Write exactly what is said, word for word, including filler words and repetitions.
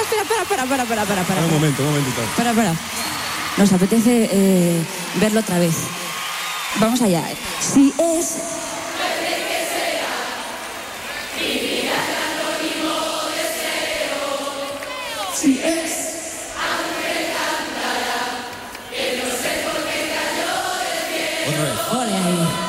espera, espera, para, para, para, para, para. Un momento, un momentito. Para, para. Nos apetece eh, verlo otra vez. Vamos allá. Si es... Si es... Otra vez. Ole ahí.